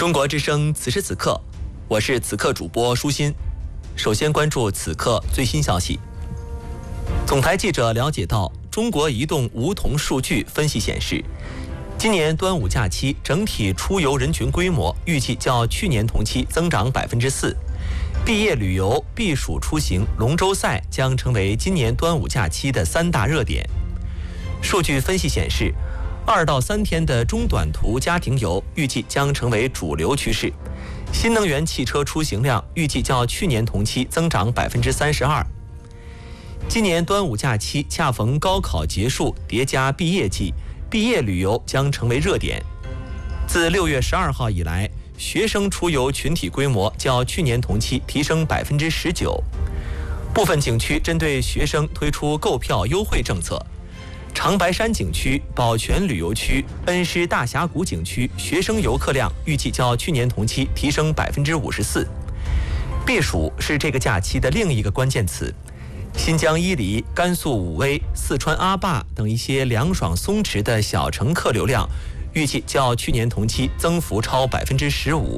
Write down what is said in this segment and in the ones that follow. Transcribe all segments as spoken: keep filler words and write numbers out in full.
中国之声此时此刻，我是此刻主播舒心。首先关注此刻最新消息。总台记者了解到，中国移动梧桐数据分析显示，今年端午假期整体出游人群规模预计较去年同期增长百分之四。毕业旅游、避暑出行、龙舟赛将成为今年端午假期的三大热点。数据分析显示，二到三天的中短途家庭游预计将成为主流趋势。新能源汽车出行量预计较去年同期增长百分之三十二。今年端午假期恰逢高考结束，叠加毕业季，毕业旅游将成为热点。自六月十二号以来，学生出游群体规模较去年同期提升百分之十九。部分景区针对学生推出购票优惠政策。长白山景区、宝泉旅游区、恩施大峡谷景区学生游客量预计较去年同期提升百分之五十四。避暑是这个假期的另一个关键词。新疆伊犁、甘肃武威、四川阿坝等一些凉爽松弛的小城客流量，预计较去年同期增幅超百分之十五。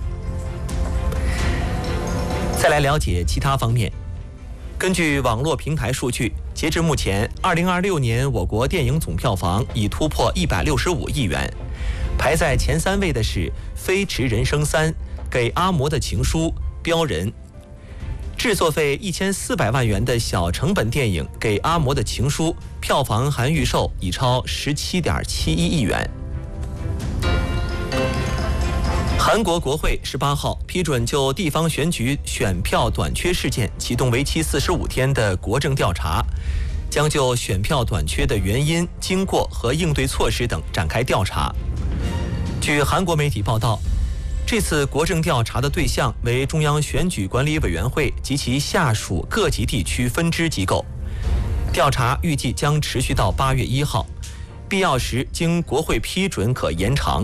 再来了解其他方面。根据网络平台数据，截至目前，二零二六年我国电影总票房已突破一百六十五亿元，排在前三位的是《飞驰人生三》、《给阿嬷的情书》、《标人》。制作费一千四百万元的小成本电影《给阿嬷的情书》，票房含预售已超十七点七一亿元。韩国国会十八号批准就地方选举选票短缺事件启动为期四十五天的国政调查，将就选票短缺的原因、经过和应对措施等展开调查。据韩国媒体报道，这次国政调查的对象为中央选举管理委员会及其下属各级地区分支机构。调查预计将持续到八月一号，必要时经国会批准可延长。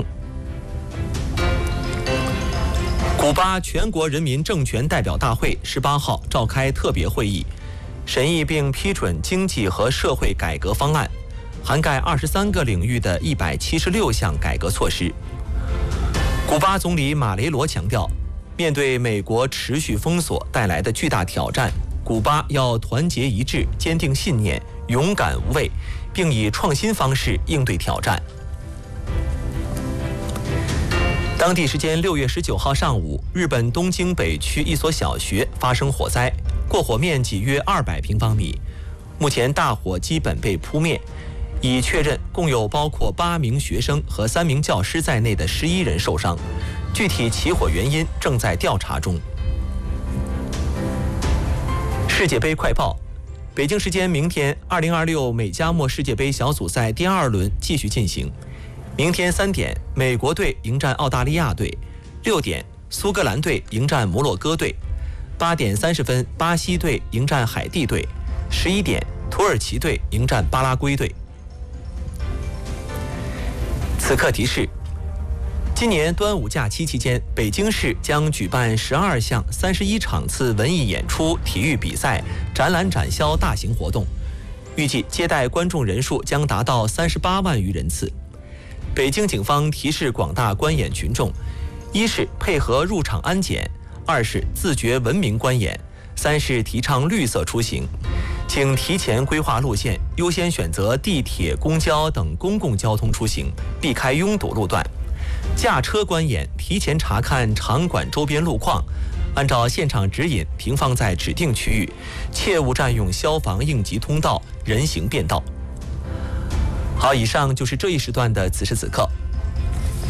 古巴全国人民政权代表大会十八号召开特别会议，审议并批准经济和社会改革方案，涵盖二十三个领域的一百七十六项改革措施。古巴总理马雷罗强调，面对美国持续封锁带来的巨大挑战，古巴要团结一致，坚定信念，勇敢无畏，并以创新方式应对挑战。当地时间六月十九号上午，日本东京北区一所小学发生火灾，过火面积约二百平方米。目前大火基本被扑灭，已确认共有包括八名学生和三名教师在内的十一人受伤，具体起火原因正在调查中。世界杯快报：北京时间明天，二零二六美加墨世界杯小组赛第二轮继续进行。明天三点，美国队迎战澳大利亚队；六点，苏格兰队迎战摩洛哥队；八点三十分，巴西队迎战海地队；十一点，土耳其队迎战巴拉圭队。此刻提示：今年端午假期期间，北京市将举办十二项、三十一场次文艺演出、体育比赛、展览展销大型活动，预计接待观众人数将达到三十八万余人次。北京警方提示广大观演群众：一是配合入场安检，二是自觉文明观演，三是提倡绿色出行。请提前规划路线，优先选择地铁、公交等公共交通出行，避开拥堵路段。驾车观演，提前查看场馆周边路况，按照现场指引停放在指定区域，切勿占用消防应急通道、人行便道。好，以上就是这一时段的此时此刻。